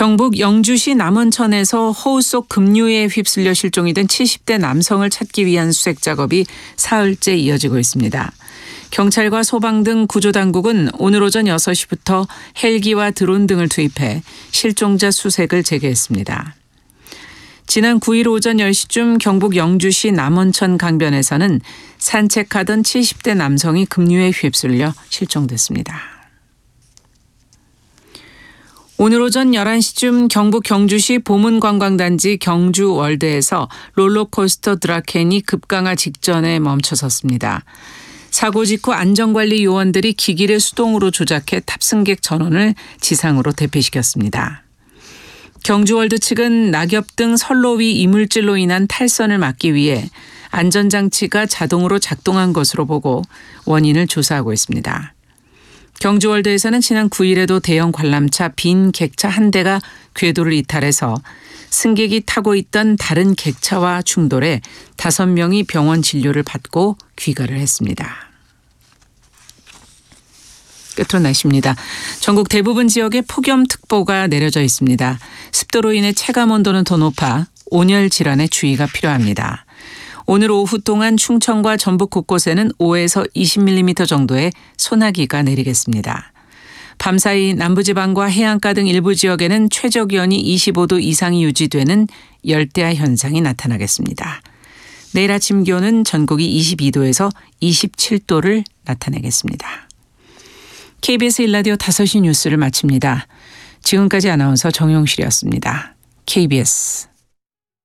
경북 영주시 남원천에서 허우 속 급류에 휩쓸려 실종이 된 70대 남성을 찾기 위한 수색 작업이 사흘째 이어지고 있습니다. 경찰과 소방 등 구조당국은 오늘 오전 6시부터 헬기와 드론 등을 투입해 실종자 수색을 재개했습니다. 지난 9일 오전 10시쯤 경북 영주시 남원천 강변에서는 산책하던 70대 남성이 급류에 휩쓸려 실종됐습니다. 오늘 오전 11시쯤 경북 경주시 보문관광단지 경주월드에서 롤러코스터 드라켄이 급강하 직전에 멈춰섰습니다. 사고 직후 안전관리 요원들이 기기를 수동으로 조작해 탑승객 전원을 지상으로 대피시켰습니다. 경주월드 측은 낙엽 등 선로 위 이물질로 인한 탈선을 막기 위해 안전장치가 자동으로 작동한 것으로 보고 원인을 조사하고 있습니다. 경주월드에서는 지난 9일에도 대형 관람차 빈 객차 한 대가 궤도를 이탈해서 승객이 타고 있던 다른 객차와 충돌해 5명이 병원 진료를 받고 귀가를 했습니다. 끝으로 날씨입니다. 전국 대부분 지역에 폭염특보가 내려져 있습니다. 습도로 인해 체감온도는 더 높아 온열 질환에 주의가 필요합니다. 오늘 오후 동안 충청과 전북 곳곳에는 5에서 20mm 정도의 소나기가 내리겠습니다. 밤사이 남부지방과 해안가 등 일부 지역에는 최저기온이 25도 이상이 유지되는 열대야 현상이 나타나겠습니다. 내일 아침 기온은 전국이 22도에서 27도를 나타내겠습니다. KBS 1라디오 5시 뉴스를 마칩니다. 지금까지 아나운서 정용실이었습니다. KBS